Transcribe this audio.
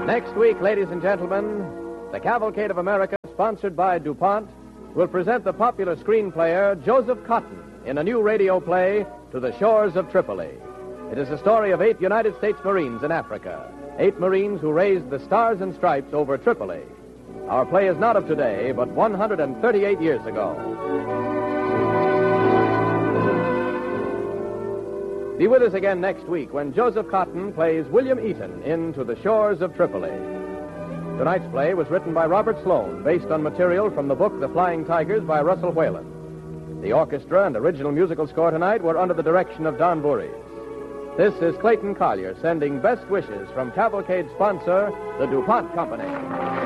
Next week, ladies and gentlemen, the Cavalcade of America, sponsored by DuPont, will present the popular screen player Joseph Cotton in a new radio play, To the Shores of Tripoli. It is a story of 8 United States Marines in Africa, 8 Marines who raised the Stars and Stripes over Tripoli. Our play is not of today, but 138 years ago. Be with us again next week when Joseph Cotton plays William Eaton in To the Shores of Tripoli. Tonight's play was written by Robert Sloane, based on material from the book The Flying Tigers by Russell Whalen. The orchestra and original musical score tonight were under the direction of Don Voorhees. This is Clayton Collier sending best wishes from Cavalcade sponsor, the DuPont Company.